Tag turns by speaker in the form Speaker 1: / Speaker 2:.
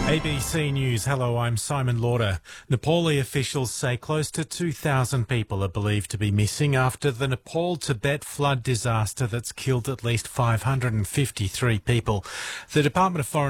Speaker 1: ABC News. Hello, I'm Simon Lauder. Nepali officials say close to 2,000 people are believed to be missing after the Nepal-Tibet flood disaster that's killed at least 553 people. The Department of Foreign